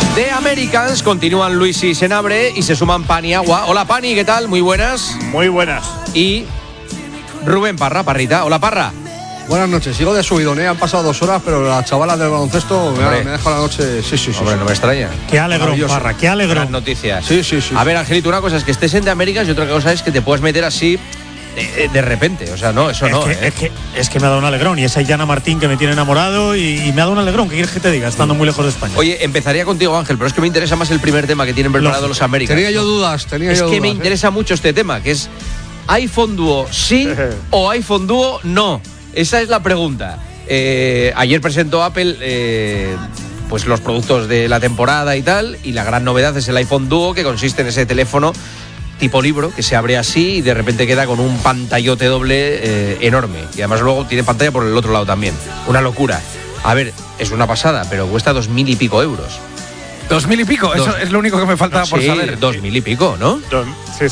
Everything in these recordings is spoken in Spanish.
de Americans. Continúan Luis y Senabre y se suman Pani Agua. Hola Pani, ¿qué tal? Muy buenas. Muy buenas. Y Rubén Parra, Parrita. Hola Parra. Buenas noches, sigo de subidón, han pasado 2 horas, pero las chavalas del baloncesto me dejan la noche. Sí. Hombre, no me extraña. Qué alegrón, Parra, qué alegrón. Buenas noticias. Sí. A ver, Angelito, una cosa es que estés en The Americans y otra cosa es que te puedas meter así de repente. O sea, no, eso no. Es que me ha dado un alegrón. Y esa Yana Martín que me tiene enamorado y me ha dado un alegrón. ¿Qué quieres que te diga? Estando muy lejos de España. Oye, empezaría contigo, Ángel, pero es que me interesa más el primer tema que tienen preparado los Americans. Tenía yo dudas. Me interesa mucho este tema, que es iPhone Duo sí o iPhone Duo no. Esa es la pregunta. Ayer presentó Apple pues los productos de la temporada y tal, y la gran novedad es el iPhone Duo, que consiste en ese teléfono tipo libro que se abre así y de repente queda con un pantallote doble enorme, y además luego tiene pantalla por el otro lado también. Una locura. A ver, es una pasada, pero cuesta 2.000 y pico euros. 2.000 y pico, eso es lo único que me faltaba por saber. 2.000 y pico, ¿no? Sí.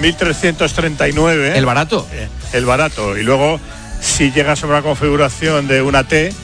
2.339. El barato. El barato. Y luego, si llegas a una configuración de una T,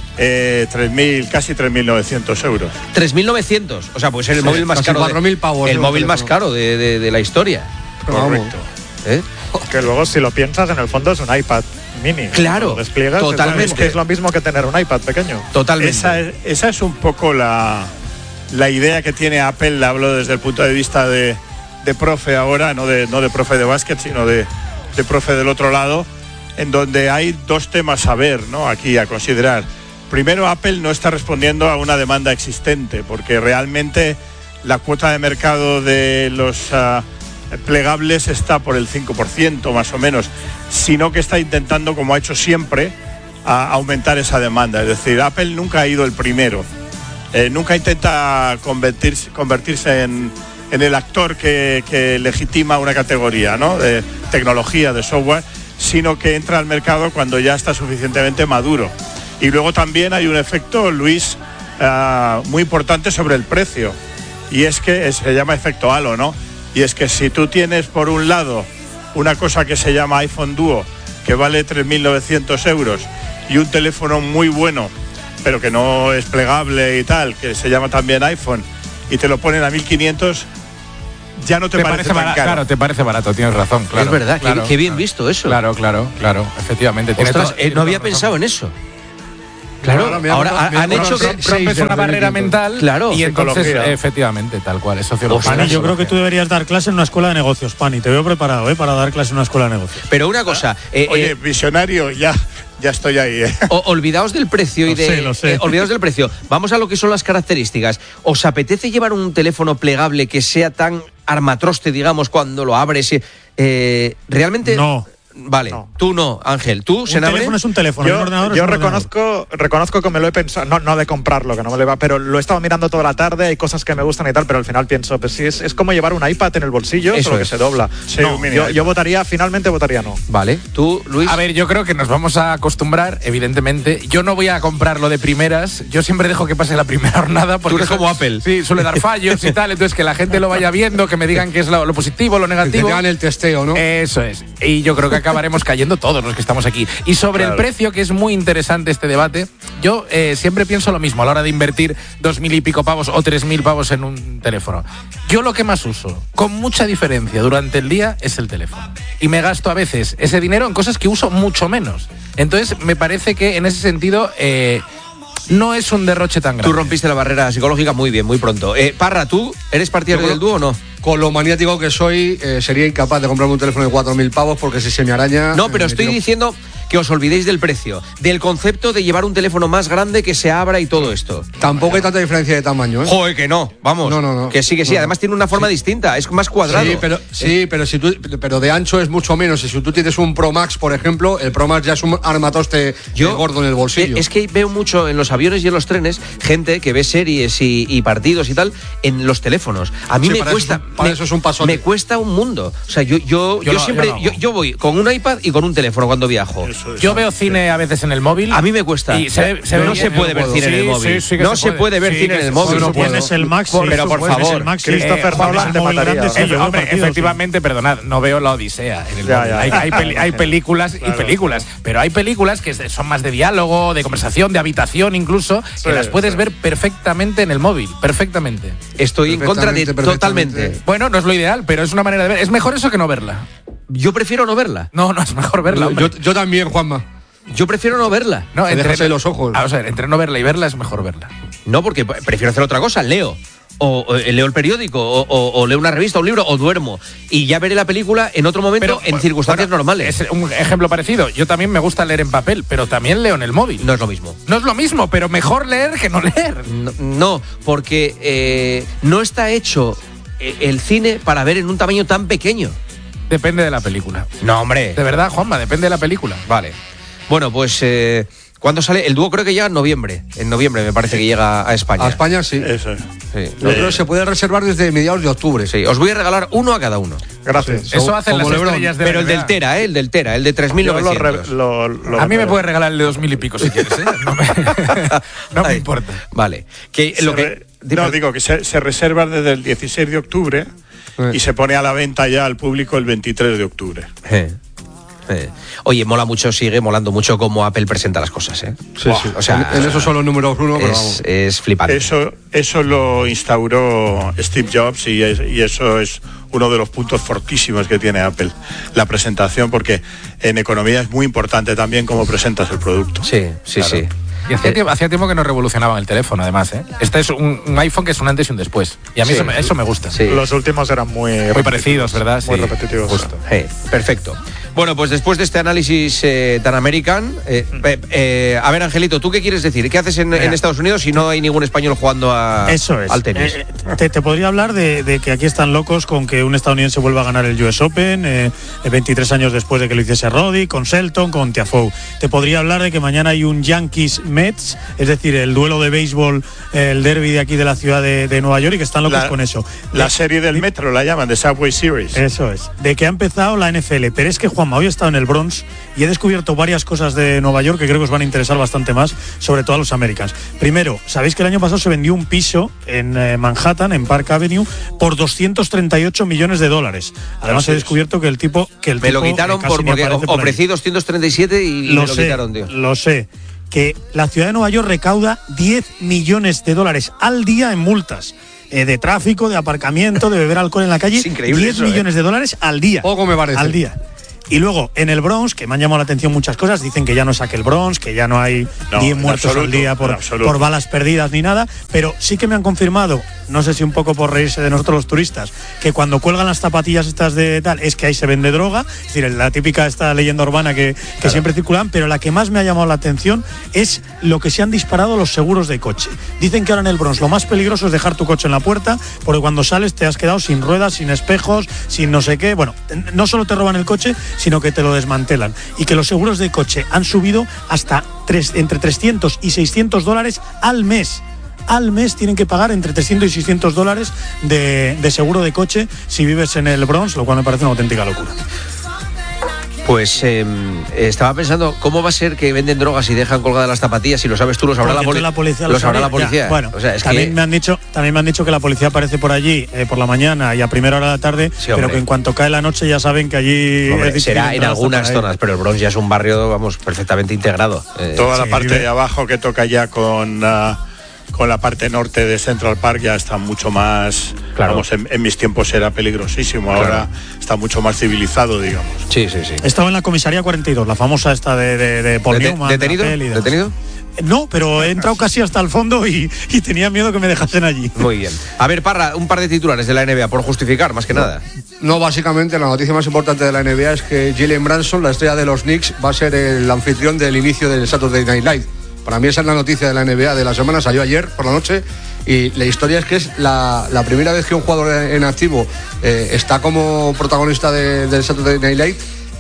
3.000, casi 3.900 euros. 3.900. O sea, puede ser el móvil más caro. 4.000 pavos. El móvil más caro de la historia. Correcto. Que luego, si lo piensas, en el fondo es un iPad mini. Claro, lo despliegas, totalmente. es lo mismo que tener un iPad pequeño. Totalmente. Esa es un poco la idea que tiene Apple. Hablo desde el punto de vista de profe ahora, no de profe de básquet, sino de profe del otro lado, en donde hay 2 temas a ver, ¿no? Aquí a considerar. Primero, Apple no está respondiendo a una demanda existente, porque realmente la cuota de mercado de los plegables está por el 5% más o menos, sino que está intentando, como ha hecho siempre, a aumentar esa demanda. Es decir, Apple nunca ha ido el primero, nunca intenta convertirse en el actor que legitima una categoría, ¿no? De tecnología, de software, sino que entra al mercado cuando ya está suficientemente maduro. Y luego también hay un efecto, Luis, muy importante sobre el precio, y es que se llama efecto halo, ¿no? Y es que si tú tienes por un lado una cosa que se llama iPhone Duo, que vale 3.900 euros, y un teléfono muy bueno, pero que no es plegable y tal, que se llama también iPhone, y te lo ponen a 1.500, ya no te parece tan caro. Claro, te parece barato, tienes razón. Claro, es verdad, claro, qué bien visto eso. Claro, efectivamente. Ostras, no había pensado en eso. Claro, ahora han hecho que rompes una barrera mental, claro, y entonces efectivamente, tal cual, es sociología. Pani, yo creo que tú deberías dar clase en una escuela de negocios, Pani. Te veo preparado para dar clase en una escuela de negocios. Pero una cosa, oye, visionario, ya estoy ahí. Olvidaos del precio lo sé. Olvidaos del precio. Vamos a lo que son las características. ¿Os apetece llevar un teléfono plegable que sea tan armatroste, digamos, cuando lo abres? Realmente no. Vale, no. Tú no, Ángel. ¿Tú, Senabre? Un teléfono es un teléfono. Yo reconozco que me lo he pensado, no de comprarlo, que no me le va, pero lo he estado mirando toda la tarde, hay cosas que me gustan y tal, pero al final pienso, pues sí, es como llevar un iPad en el bolsillo, solo que se dobla. Sí, yo finalmente votaría no. Vale, tú, Luis. A ver, yo creo que nos vamos a acostumbrar, evidentemente. Yo no voy a comprarlo de primeras, yo siempre dejo que pase la primera jornada. Porque tú eres como Apple. Sí, suele dar fallos y tal, entonces que la gente lo vaya viendo, que me digan qué es lo positivo, lo negativo. Que hagan el testeo, ¿no? Eso es. Y yo creo que acabaremos cayendo todos los que estamos aquí. Y sobre el precio, que es muy interesante este debate, yo siempre pienso lo mismo a la hora de invertir 2.000 y pico pavos o 3.000 pavos en un teléfono. Yo lo que más uso, con mucha diferencia durante el día, es el teléfono. Y me gasto a veces ese dinero en cosas que uso mucho menos. Entonces me parece que en ese sentido no es un derroche tan grande. Tú rompiste la barrera psicológica muy bien, muy pronto. Parra, ¿tú eres partidario del Duo o no? Con lo maniático que soy, sería incapaz de comprarme un teléfono de 4.000 pavos porque si se me araña... No, pero estoy diciendo que os olvidéis del precio, del concepto de llevar un teléfono más grande que se abra y todo esto. Tampoco hay tanta diferencia de tamaño, ¿eh? Joder, que no, vamos. No. Que sí. No. Además tiene una forma distinta, es más cuadrado. Pero de ancho es mucho menos. Y si tú tienes un Pro Max, por ejemplo, el Pro Max ya es un armatoste gordo en el bolsillo. Es que veo mucho en los aviones y en los trenes gente que ve series y partidos y tal en los teléfonos. teléfonos. A mí Sí, me para cuesta. eso es un- para eso es un pasote. Me cuesta un mundo. O sea, yo voy con un iPad y con un teléfono cuando viajo. Eso es. Yo veo cine a veces en el móvil. A mí me cuesta. Y se ve no bien, se puede ver cine en el móvil. Sí, que no se puede ver Sí, cine que en el se móvil. puede. Si tienes el Max, Pero por tienes favor, el Max, Christopher Juan, Nolan es te móvil mataría. grande, sí, yo veo Hombre, partidos, efectivamente, perdonad, no veo la Odisea en el Ya, móvil. ya, ya. Hay películas y películas, pero hay películas que son más de diálogo, de conversación, de habitación incluso, que las puedes ver perfectamente en el móvil, perfectamente. Estoy en contra de Perfectamente. totalmente. Bueno, no es lo ideal, pero es una manera de ver. Es mejor eso que no verla. Yo prefiero no verla. No, es mejor verla. hombre. Yo también, Juanma. Yo prefiero no verla. No, Te dejas ahí los ojos. Vamos a ver, entre no verla y verla es mejor verla. No, porque prefiero hacer otra cosa. Leo. O leo el periódico, o leo una revista, un libro, o duermo. Y ya veré la película en otro momento, en circunstancias normales. Es un ejemplo parecido. Yo también me gusta leer en papel, pero también leo en el móvil. No es lo mismo. No es lo mismo, pero mejor leer que no leer. No, porque no está hecho el cine para ver en un tamaño tan pequeño. Depende de la película. No, hombre. De verdad, Juanma, depende de la película. Vale. Bueno, pues ¿cuándo sale? El dúo creo que llega en noviembre. En noviembre me parece que llega a España. A España sí. Eso es. Sí. Yo creo que se puede reservar desde mediados de octubre. Sí, os voy a regalar uno a cada uno. Gracias. Eso hacen las como LeBron. estrellas de la Pero el NBA. del Tera, el del Tera, el de Yo 3.900. A mí me puedes regalar el de 2.000 y pico si quieres, ¿eh? No me Ay, importa. Vale. Que lo que Digo que se reserva desde el 16 de octubre y se pone a la venta ya al público el 23 de octubre. Oye, mola mucho, sigue molando mucho cómo Apple presenta las cosas, ¿eh? Sí, sí. O sea, en eso son los números uno, pero vamos. es flipante. Eso lo instauró Steve Jobs y eso es uno de los puntos fortísimos que tiene Apple, la presentación, porque en economía es muy importante también cómo presentas el producto. Sí, sí, Claro. sí. Y hacía tiempo que no revolucionaban el teléfono, además, ¿eh? Este es un iPhone que es un antes y un después. Y a mí Sí. eso me gusta. Sí. Los últimos eran muy parecidos, ¿verdad? Muy Sí. repetitivos. Justo. Perfecto. Bueno, pues después de este análisis tan american, a ver, Angelito, ¿tú qué quieres decir? ¿Qué haces en Estados Unidos si no hay ningún español jugando Eso es. al tenis? Te podría hablar de que aquí están locos con que un estadounidense vuelva a ganar el US Open 23 años después de que lo hiciese Roddick, con Shelton, con Tiafoe. Te podría hablar de que mañana hay un Yankees-Mets, es decir, el duelo de béisbol, el derby de aquí de la ciudad de Nueva York, y que están locos con eso. La serie del metro la llaman, de Subway Series. Eso es. De que ha empezado la NFL. Pero es que, Juanma, hoy he estado en el Bronx y he descubierto varias cosas de Nueva York que creo que os van a interesar bastante más, sobre todo a los Americans. Primero, sabéis que el año pasado se vendió un piso en Manhattan, en Park Avenue, por $238 millones. Además, he descubierto que el tipo... Me lo quitaron casi ni porque aparece por ofrecí 237 y me lo quitaron, tío. Lo sé. Que la ciudad de Nueva York recauda $10 millones al día en multas. De tráfico, de aparcamiento, de beber alcohol en la calle. Es increíble 10 eso, millones de dólares al día. Poco me parece. Al día. Y luego, en el Bronx, que me han llamado la atención muchas cosas, dicen que ya no es aquel Bronx, que ya no hay 10 muertos absoluto, al día en absoluto. por balas perdidas ni nada, pero sí que me han confirmado, no sé si un poco por reírse de nosotros los turistas, que cuando cuelgan las zapatillas estas de tal, es que ahí se vende droga, es decir, la típica esta leyenda urbana que siempre circulan, pero la que más me ha llamado la atención es lo que se han disparado los seguros de coche. Dicen que ahora en el Bronx lo más peligroso es dejar tu coche en la puerta, porque cuando sales te has quedado sin ruedas, sin espejos, sin no sé qué. Bueno, no solo te roban el coche, sino que te lo desmantelan. Y que los seguros de coche han subido hasta entre $300 y $600 al mes. Al mes tienen que pagar entre $300 y $600 de seguro de coche si vives en el Bronx, lo cual me parece una auténtica locura. Pues estaba pensando, ¿cómo va a ser que venden drogas y dejan colgadas las zapatillas? Si lo sabes tú, lo sabrá la policía. Lo sabrá la policía. Ya, bueno, o sea, es también, que... me han dicho que la policía aparece por allí por la mañana y a primera hora de la tarde, Sí, pero que en cuanto cae la noche ya saben que allí... Hombre, es difícil será en entrar hasta algunas por ahí. zonas, pero el Bronx ya es un barrio, vamos, perfectamente integrado. Toda la sí, parte vive- de abajo que toca ya con la parte norte de Central Park ya está mucho más, Claro. vamos, en mis tiempos era peligrosísimo, ahora está mucho más civilizado, digamos. Sí, sí, sí. He estado en la comisaría 42, la famosa esta de Paul Newman, ¿Detenido? la peli y demás. ¿Detenido? No, pero he entrado casi hasta el fondo y tenía miedo que me dejasen allí. Muy bien. A ver, Parra, un par de titulares de la NBA, por justificar, más que nada. No, básicamente la noticia más importante de la NBA es que Jalen Brunson, la estrella de los Knicks, va a ser el anfitrión del inicio del Saturday Night Live. Para mí esa es la noticia de la NBA de la semana, salió ayer por la noche y la historia es que es la primera vez que un jugador en activo está como protagonista del Saturday Night Live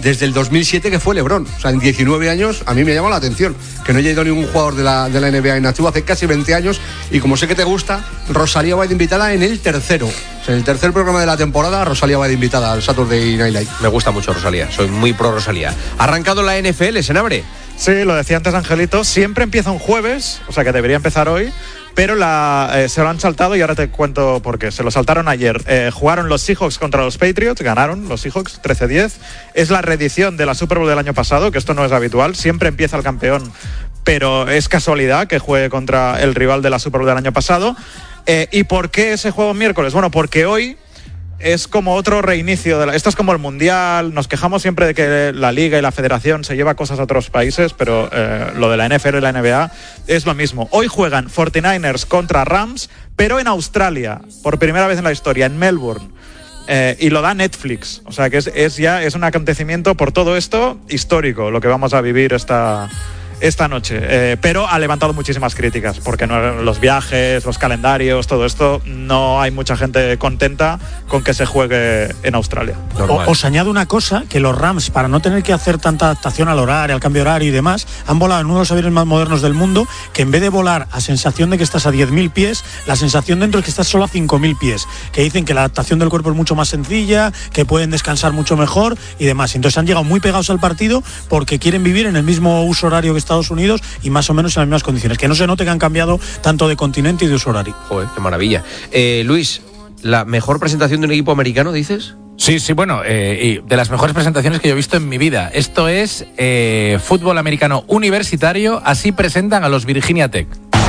desde el 2007 que fue LeBron. O sea, en 19 años a mí me llama la atención que no haya ido ningún jugador de la NBA inactivo hace casi 20 años, y como sé que te gusta, Rosalía va de invitada en el tercero. O sea, en el tercer programa de la temporada, Rosalía va de invitada al Saturday Night Live. Me gusta mucho Rosalía, soy muy pro Rosalía. ¿Ha arrancado la NFL, Senabre? Sí, lo decía antes Angelito, siempre empieza un jueves, o sea que debería empezar hoy, pero se lo han saltado y ahora te cuento por qué. Se lo saltaron ayer. Jugaron los Seahawks contra los Patriots, ganaron los Seahawks 13-10. Es la reedición de la Super Bowl del año pasado, que esto no es habitual, siempre empieza el campeón, pero es casualidad que juegue contra el rival de la Super Bowl del año pasado. ¿Y por qué ese juego miércoles? Bueno, porque hoy es como otro reinicio. Esto es como el Mundial. Nos quejamos siempre de que la Liga y la Federación se lleva cosas a otros países, pero lo de la NFL y la NBA es lo mismo. Hoy juegan 49ers contra Rams, pero en Australia, por primera vez en la historia, en Melbourne. Y lo da Netflix. O sea que es un acontecimiento por todo esto histórico, lo que vamos a vivir esta noche, pero ha levantado muchísimas críticas porque los viajes, los calendarios, todo esto, no hay mucha gente contenta con que se juegue en Australia. Os añado una cosa, que los Rams, para no tener que hacer tanta adaptación al horario, al cambio de horario y demás, han volado en uno de los aviones más modernos del mundo, que en vez de volar a sensación de que estás a 10.000 pies, la sensación dentro es que estás solo a 5.000 pies, que dicen que la adaptación del cuerpo es mucho más sencilla, que pueden descansar mucho mejor y demás. Entonces han llegado muy pegados al partido porque quieren vivir en el mismo uso horario que Estados Unidos y más o menos en las mismas condiciones, que no se note que han cambiado tanto de continente y de uso horario. Joder, qué maravilla. Luis, ¿la mejor presentación de un equipo americano, dices? Sí, bueno, y de las mejores presentaciones que yo he visto en mi vida. Esto es fútbol americano universitario, así presentan a los Virginia Tech.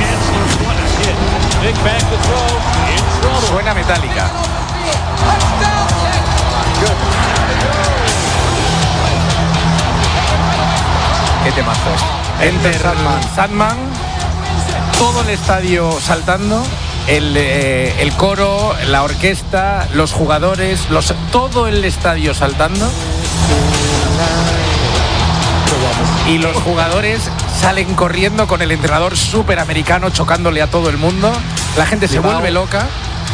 Suena Metallica. Qué temazo. Enter Sandman, todo el estadio saltando, el coro, la orquesta, los jugadores, todo el estadio saltando, y los jugadores salen corriendo con el entrenador súper americano chocándole a todo el mundo. La gente se vuelve loca,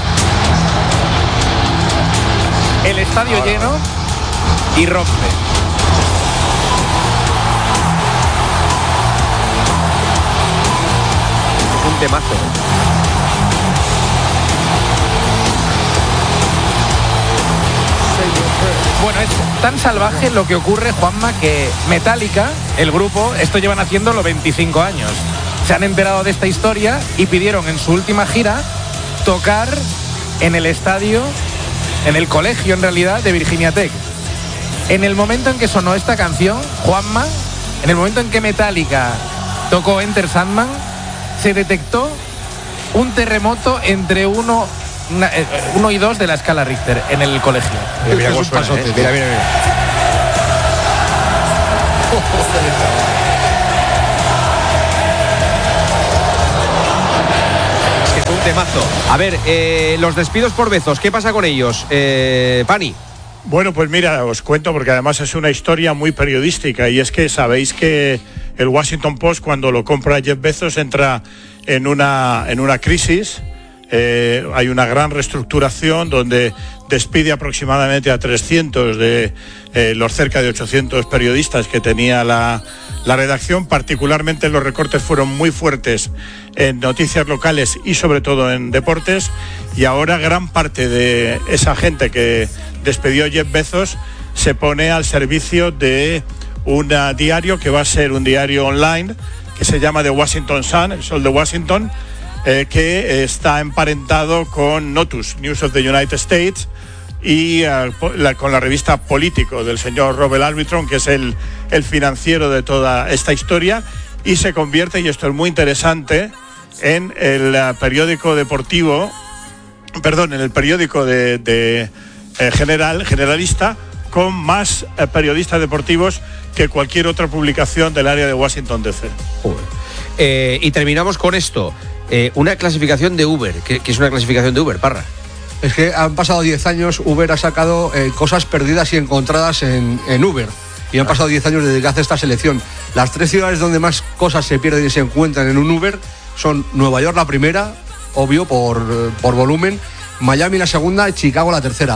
el estadio lleno y rompe. Temazo. Bueno, es tan salvaje lo que ocurre, Juanma, que Metallica, el grupo, esto llevan haciéndolo 25 años. Se han enterado de esta historia y pidieron en su última gira tocar en el estadio, en el colegio en realidad, de Virginia Tech. En el momento en que sonó esta canción, Juanma, en el momento en que Metallica tocó Enter Sandman, se detectó un terremoto entre 1 y 2 de la escala Richter en el colegio. Mira cómo suena, mira. Es que fue un temazo. A ver, los despidos por Bezos, ¿qué pasa con ellos? Pani. Bueno, pues mira, os cuento porque además es una historia muy periodística, y es que sabéis que el Washington Post, cuando lo compra Jeff Bezos, entra en una crisis. Hay una gran reestructuración donde despide aproximadamente a 300 de los cerca de 800 periodistas que tenía la redacción. Particularmente los recortes fueron muy fuertes en noticias locales y sobre todo en deportes, y ahora gran parte de esa gente que despedió Jeff Bezos se pone al servicio de un diario que va a ser un diario online que se llama The Washington Sun, el Sol de Washington, que está emparentado con Notus, News of the United States, y con la revista Político del señor Robert Arbitron, que es el financiero de toda esta historia, y se convierte, y esto es muy interesante, en el periódico deportivo, en el periódico generalista, con más periodistas deportivos que cualquier otra publicación del área de Washington DC. Y terminamos con esto. Una clasificación de Uber. ¿Qué es una clasificación de Uber, Parra? Es que han pasado 10 años, Uber ha sacado cosas perdidas y encontradas en Uber. Y han pasado 10 años desde que hace esta selección. Las 3 ciudades donde más cosas se pierden y se encuentran en un Uber son Nueva York la primera, obvio, por volumen, Miami la segunda y Chicago la tercera.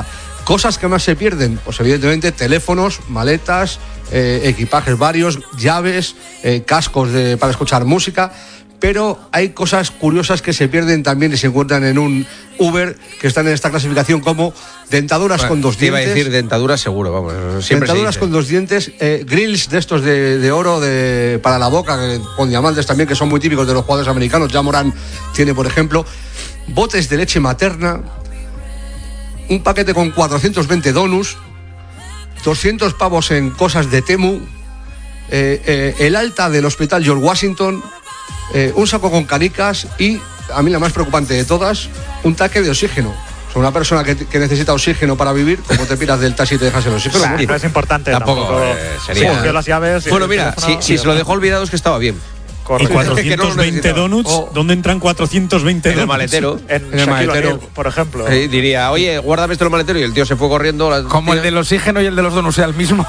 Cosas que más se pierden, pues evidentemente teléfonos, maletas, equipajes varios, llaves, cascos para escuchar música, pero hay cosas curiosas que se pierden también y se encuentran en un Uber, que están en esta clasificación como dentaduras con 2 dientes. Iba a decir dentaduras seguro, vamos. Siempre dentaduras con 2 dientes, grills de estos de oro para la boca, con diamantes también, que son muy típicos de los jugadores americanos. Ja Morant tiene, por ejemplo, botes de leche materna, un paquete con 420 donuts, 200 pavos en cosas de Temu, el alta del hospital George Washington, un saco con canicas y, a mí la más preocupante de todas, un tanque de oxígeno. O sea, una persona que necesita oxígeno para vivir, como te piras del taxi y te dejas el oxígeno. No es importante tampoco. Sería. Cogió las llaves. Bueno, mira, si se lo dejó olvidado es que estaba bien. Y 420 donuts, ¿dónde entran 420 donuts? En el maletero. En el maletero, por ejemplo. Diría, oye, guárdame esto en el maletero, y el tío se fue corriendo. Como el del oxígeno y el de los donuts sea el mismo.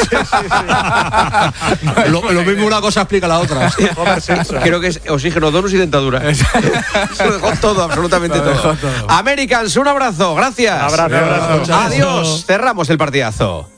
Lo mismo una cosa explica la otra. Creo que es oxígeno, donuts y dentadura. Se lo dejó todo, absolutamente todo. Americans, un abrazo, gracias. Abrazo. Adiós, cerramos el partidazo.